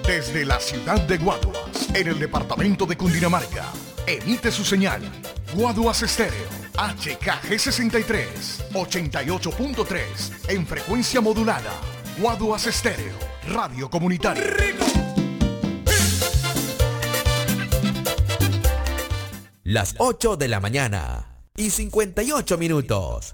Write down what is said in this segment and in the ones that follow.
Desde la ciudad de Guaduas, en el departamento de Cundinamarca, emite su señal Guaduas Estéreo, HKG63, 88.3, en frecuencia modulada. Guaduas Estéreo, radio comunitaria. Las 8 de la mañana y 58 minutos.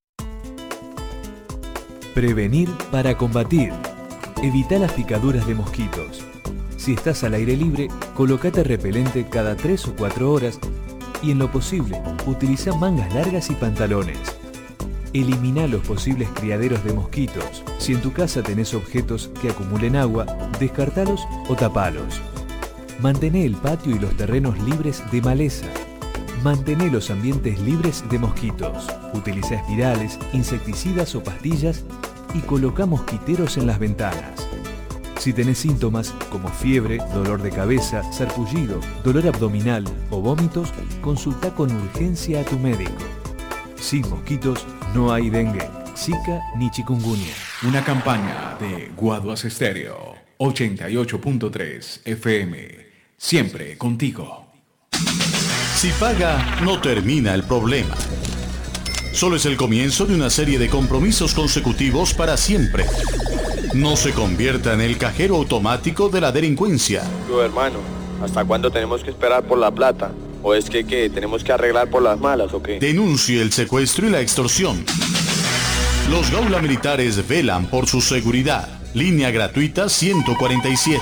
Prevenir para combatir. Evita las picaduras de mosquitos. Si estás al aire libre, colócate repelente cada 3 o 4 horas y en lo posible, utiliza mangas largas y pantalones. Elimina los posibles criaderos de mosquitos. Si en tu casa tenés objetos que acumulen agua, descartalos o tapalos. Mantené el patio y los terrenos libres de maleza. Mantené los ambientes libres de mosquitos. Utiliza espirales, insecticidas o pastillas y coloca mosquiteros en las ventanas. Si tenés síntomas como fiebre, dolor de cabeza, sarpullido, dolor abdominal o vómitos, consulta con urgencia a tu médico. Sin mosquitos no hay dengue, zika ni chikungunya. Una campaña de Guaduas Estéreo, 88.3 FM. Siempre contigo. Si paga, no termina el problema. Solo es el comienzo de una serie de compromisos consecutivos para siempre. No se convierta en el cajero automático de la delincuencia. Yo, hermano, ¿hasta cuándo tenemos que esperar por la plata? ¿O es que tenemos que arreglar por las malas o qué? Denuncie el secuestro y la extorsión. Los Gaula Militares velan por su seguridad. Línea gratuita 147.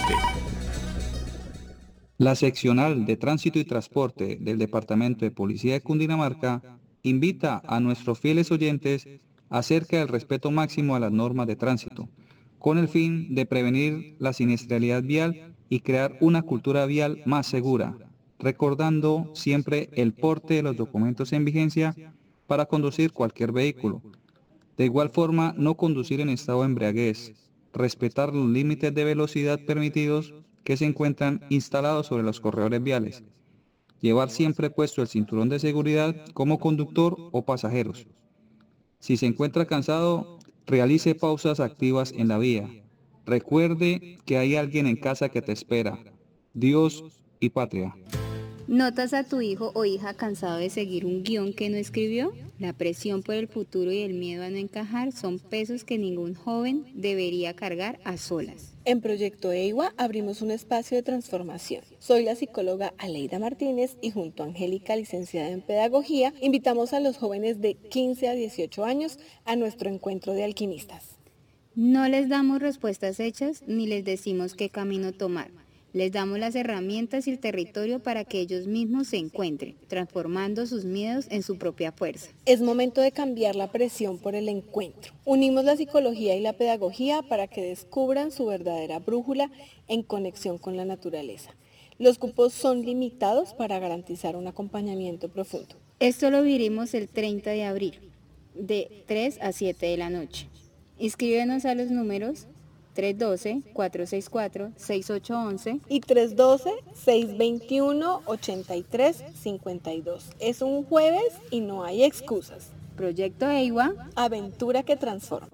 La seccional de Tránsito y Transporte del Departamento de Policía de Cundinamarca invita a nuestros fieles oyentes acerca del respeto máximo a las normas de tránsito, con el fin de prevenir la siniestralidad vial y crear una cultura vial más segura, recordando siempre el porte de los documentos en vigencia para conducir cualquier vehículo. De igual forma, no conducir en estado de embriaguez, respetar los límites de velocidad permitidos que se encuentran instalados sobre los corredores viales, llevar siempre puesto el cinturón de seguridad como conductor o pasajeros. Si se encuentra cansado, realice pausas activas en la vía. Recuerde que hay alguien en casa que te espera. Dios y patria. ¿Notas a tu hijo o hija cansado de seguir un guión que no escribió? La presión por el futuro y el miedo a no encajar son pesos que ningún joven debería cargar a solas. En Proyecto EIWA abrimos un espacio de transformación. Soy la psicóloga Aleida Martínez y junto a Angélica, licenciada en Pedagogía, invitamos a los jóvenes de 15 a 18 años a nuestro encuentro de alquimistas. No les damos respuestas hechas ni les decimos qué camino tomar. Les damos las herramientas y el territorio para que ellos mismos se encuentren, transformando sus miedos en su propia fuerza. Es momento de cambiar la presión por el encuentro. Unimos la psicología y la pedagogía para que descubran su verdadera brújula en conexión con la naturaleza. Los cupos son limitados para garantizar un acompañamiento profundo. Esto lo viviremos el 30 de abril, de 3 a 7 de la noche. Inscríbenos a los números 312-464-6811 y 312-621-8352. Es un jueves y no hay excusas. Proyecto EIWA, aventura que transforma.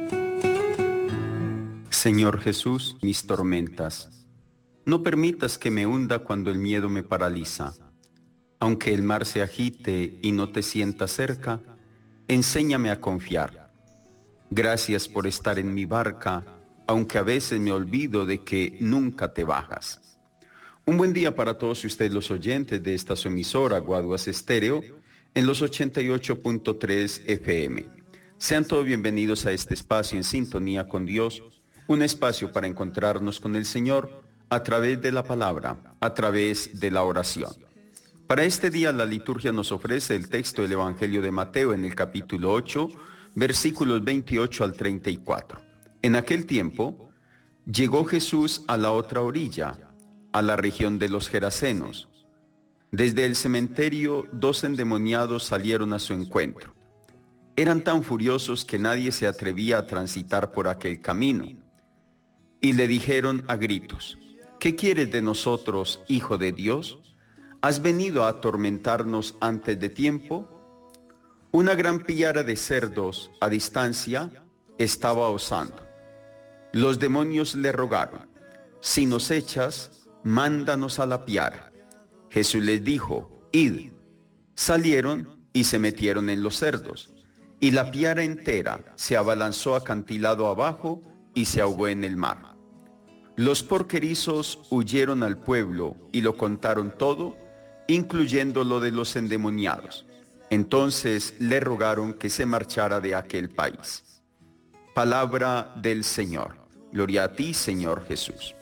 Señor Jesús, mis tormentas. No permitas que me hunda cuando el miedo me paraliza. Aunque el mar se agite y no te sienta cerca, enséñame a confiar. Gracias por estar en mi barca, aunque a veces me olvido de que nunca te bajas. Un buen día para todos ustedes los oyentes de esta su emisora Guaduas Estéreo en los 88.3 FM. Sean todos bienvenidos a este espacio en sintonía con Dios, un espacio para encontrarnos con el Señor a través de la palabra, a través de la oración. Para este día la liturgia nos ofrece el texto del Evangelio de Mateo en el capítulo 8, versículos 28 al 34. En aquel tiempo, llegó Jesús a la otra orilla, a la región de los Gerasenos. Desde el cementerio, 2 endemoniados salieron a su encuentro. Eran tan furiosos que nadie se atrevía a transitar por aquel camino. Y le dijeron a gritos, ¿qué quieres de nosotros, Hijo de Dios? ¿Has venido a atormentarnos antes de tiempo? Una gran piara de cerdos a distancia estaba osando. Los demonios le rogaron, si nos echas, mándanos a la piara. Jesús les dijo, id. Salieron y se metieron en los cerdos, y la piara entera se abalanzó acantilado abajo y se ahogó en el mar. Los porquerizos huyeron al pueblo y lo contaron todo, incluyendo lo de los endemoniados. Entonces le rogaron que se marchara de aquel país. Palabra del Señor. Gloria a ti, Señor Jesús.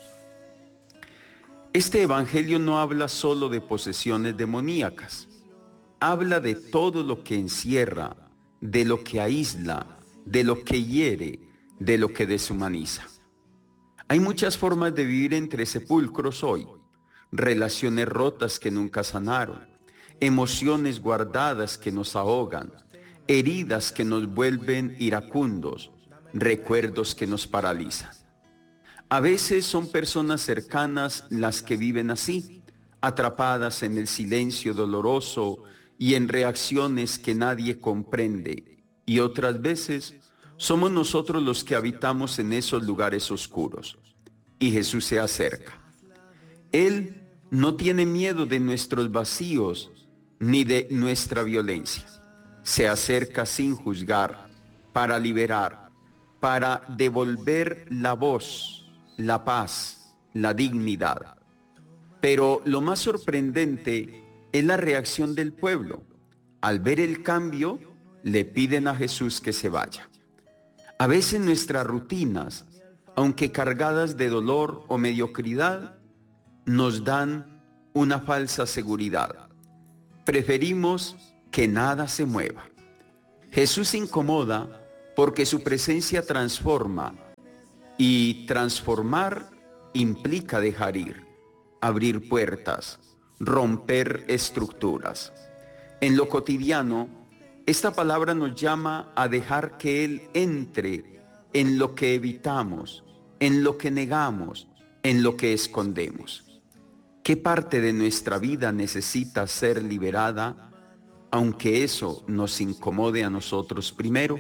Este evangelio no habla solo de posesiones demoníacas. Habla de todo lo que encierra, de lo que aísla, de lo que hiere, de lo que deshumaniza. Hay muchas formas de vivir entre sepulcros hoy. Relaciones rotas que nunca sanaron, emociones guardadas que nos ahogan, heridas que nos vuelven iracundos, recuerdos que nos paralizan. A veces son personas cercanas las que viven así, atrapadas en el silencio doloroso y en reacciones que nadie comprende, y otras veces somos nosotros los que habitamos en esos lugares oscuros, y Jesús se acerca. Él no tiene miedo de nuestros vacíos ni de nuestra violencia. Se acerca sin juzgar, para liberar, para devolver la voz, la paz, la dignidad. Pero lo más sorprendente es la reacción del pueblo. Al ver el cambio, le piden a Jesús que se vaya. A veces nuestras rutinas, aunque cargadas de dolor o mediocridad, nos dan una falsa seguridad. Preferimos que nada se mueva. Jesús se incomoda porque su presencia transforma, y transformar implica dejar ir, abrir puertas, romper estructuras. En lo cotidiano, esta palabra nos llama a dejar que Él entre en lo que evitamos, en lo que negamos, en lo que escondemos. ¿Qué parte de nuestra vida necesita ser liberada, aunque eso nos incomode a nosotros primero?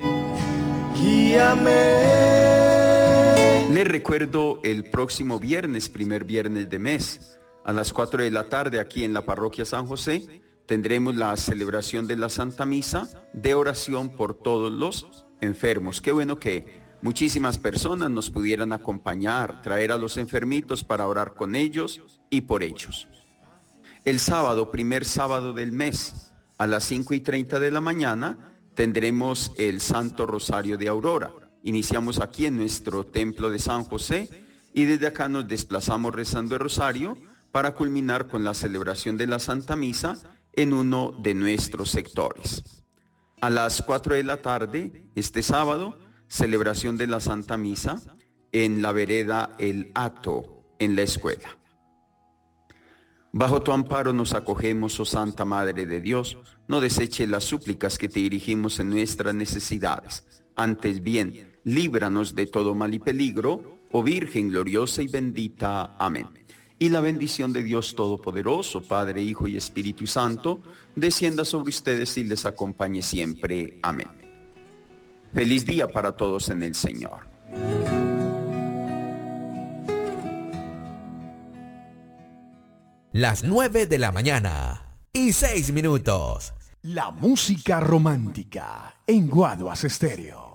Guíame. Les recuerdo el próximo viernes, primer viernes de mes, a las 4 de la tarde aquí en la parroquia San José, tendremos la celebración de la Santa Misa de oración por todos los enfermos. Qué bueno que muchísimas personas nos pudieran acompañar, traer a los enfermitos para orar con ellos y por ellos. El sábado, primer sábado del mes, a las 5:30 de la mañana, tendremos el Santo Rosario de Aurora. Iniciamos aquí en nuestro templo de San José y desde acá nos desplazamos rezando el rosario para culminar con la celebración de la Santa Misa en uno de nuestros sectores. A las 4 de la tarde, este sábado, celebración de la Santa Misa en la vereda El Hato, en la escuela. Bajo tu amparo nos acogemos, oh Santa Madre de Dios. No deseches las súplicas que te dirigimos en nuestras necesidades. Antes bien, líbranos de todo mal y peligro, oh Virgen gloriosa y bendita. Amén. Y la bendición de Dios Todopoderoso, Padre, Hijo y Espíritu Santo, descienda sobre ustedes y les acompañe siempre. Amén. Feliz día para todos en el Señor. Las 9 de la mañana y 6 minutos. La música romántica en Guaduas Estéreo.